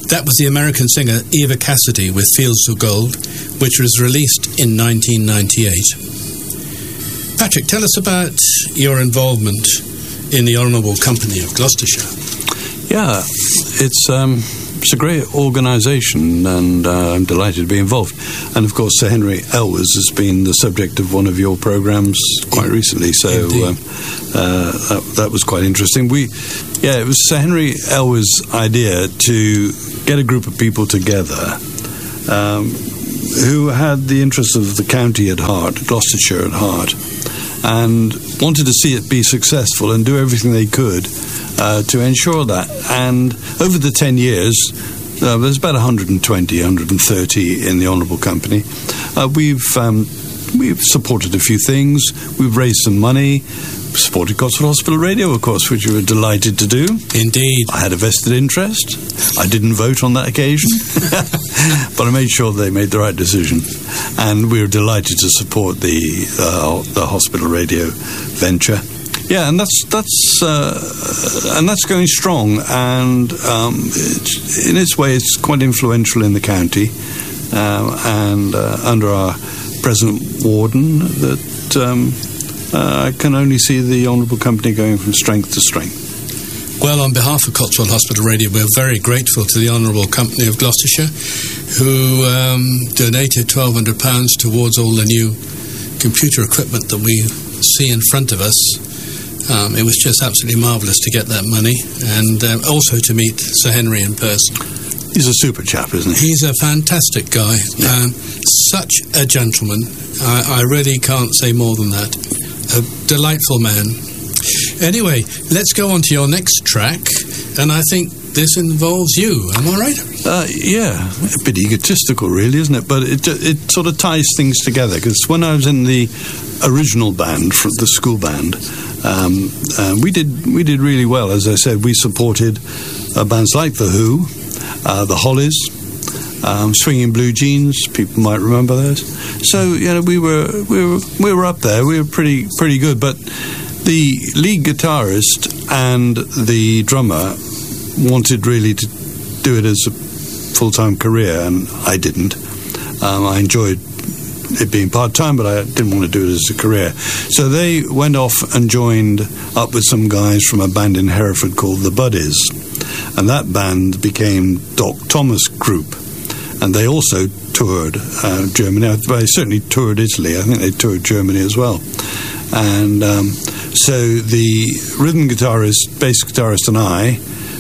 That was the American singer Eva Cassidy with Fields of Gold, which was released in 1998. Patrick, tell us about your involvement in the Honourable Company of Gloucestershire. Yeah, it's a great organisation, and I'm delighted to be involved. And of course, Sir Henry Elwes has been the subject of one of your programmes quite recently, so that was quite interesting. It was Sir Henry Elwes' idea to get a group of people together who had the interests of the county at heart, Gloucestershire at heart, and wanted to see it be successful and do everything they could to ensure that. And over the 10 years, there's about 120, 130 in the Honourable Company. We've supported a few things. We've raised some money. Supported Cotswold Hospital Radio, of course, which we were delighted to do. Indeed. I had a vested interest. I didn't vote on that occasion, but I made sure they made the right decision. And we were delighted to support the hospital radio venture. Yeah, and that's going strong, and in its way, it's quite influential in the county, and under our present warden, that I can only see the Honourable Company going from strength to strength. Well, on behalf of Cotswold Hospital Radio, we're very grateful to the Honourable Company of Gloucestershire, who donated £1,200 towards all the new computer equipment that we see in front of us. It was just absolutely marvellous to get that money, and also to meet Sir Henry in person. He's a super chap, isn't he? He's a fantastic guy. Yeah. Such a gentleman. I really can't say more than that. A delightful man. Anyway, let's go on to your next track, and I think this involves you. Am I right? Yeah, a bit egotistical, really, isn't it? But it sort of ties things together, because when I was in the original band, the school band, we did really well. As I said, we supported bands like The Who, the Hollies, Swinging Blue Jeans. People might remember those. So we were up there. We were pretty good. But the lead guitarist and the drummer wanted really to do it as a full-time career, and I didn't. I enjoyed it being part-time, but I didn't want to do it as a career. So they went off and joined up with some guys from a band in Hereford called The Buddies, and that band became Doc Thomas Group, and they also toured Germany. They certainly toured Italy. I think they toured Germany as well. And so the rhythm guitarist, bass guitarist, and I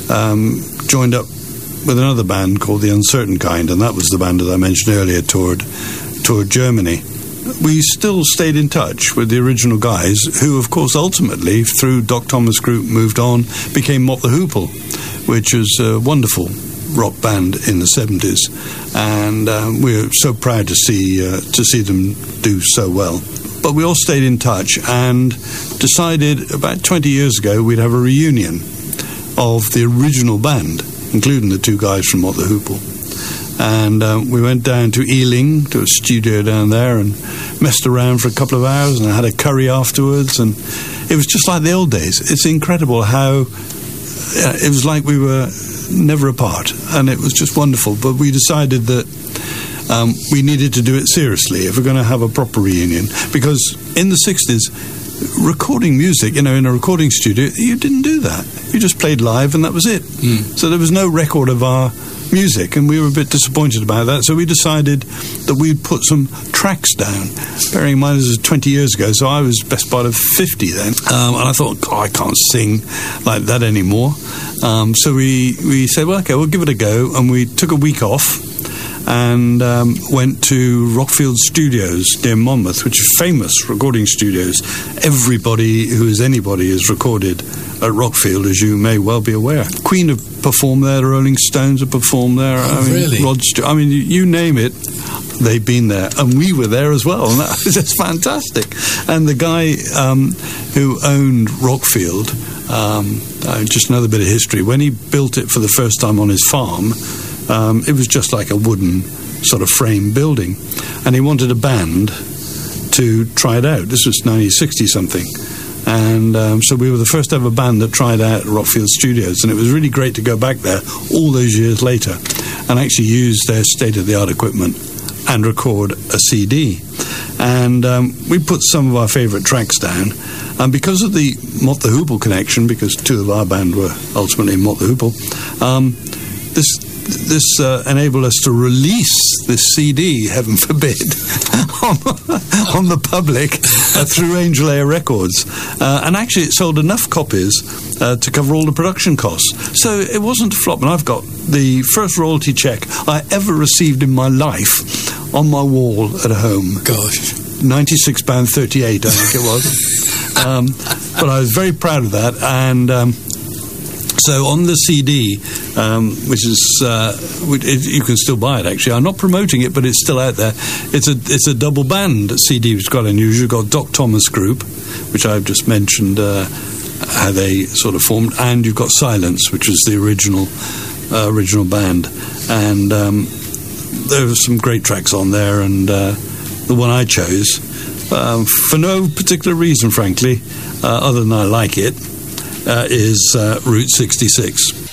joined up with another band called The Uncertain Kind, and that was the band that I mentioned earlier, toured Germany. We still stayed in touch with the original guys, who, of course, ultimately, through Doc Thomas Group, moved on, became Mott the Hoople, which was a wonderful rock band in the 70s, and we're so proud to see them do so well. But we all stayed in touch and decided about 20 years ago we'd have a reunion of the original band, including the two guys from Mott the Hoople. And we went down to Ealing, to a studio down there, and messed around for a couple of hours, and I had a curry afterwards, and it was just like the old days. It's incredible how it was like we were never apart, and it was just wonderful. But we decided that we needed to do it seriously if we're going to have a proper reunion, because in the 60s, recording music, in a recording studio, you didn't do that. You just played live, and that was it. So there was no record of our music, and we were a bit disappointed about that, so we decided that we'd put some tracks down. Bearing in mind this was 20 years ago, so I was best part of 50 then, and I thought, God, I can't sing like that anymore. So we said, well, okay, we'll give it a go, and we took a week off and went to Rockfield Studios near Monmouth, which are famous recording studios. Everybody who is anybody is recorded at Rockfield, as you may well be aware. Queen have performed there, the Rolling Stones have performed there. Really? Rod Stewart, you name it, they've been there, and we were there as well, and that was just fantastic. And the guy who owned Rockfield, just another bit of history, when he built it for the first time on his farm, it was just like a wooden sort of frame building, and he wanted a band to try it out. This was 1960-something. And so we were the first ever band that tried out at Rockfield Studios, and it was really great to go back there all those years later. and actually use their state-of-the-art equipment and record a CD. And we put some of our favourite tracks down. And because of the Mott the Hoople connection, because two of our band were ultimately Mott the Hoople, this enabled us to release this CD, heaven forbid, on the public through Angel Air Records. And actually it sold enough copies to cover all the production costs. So it wasn't a flop. And I've got the first royalty check I ever received in my life on my wall at home. Gosh. £96.38, I think it was. But I was very proud of that. And so on the CD, which is you can still buy it. Actually, I'm not promoting it, but it's still out there. It's a double band CD, which is quite unusual. You've got Doc Thomas Group, which I've just mentioned how they sort of formed, and you've got Silence, which is the original band. And there were some great tracks on there, and the one I chose for no particular reason, frankly, other than I like it. Is Route 66.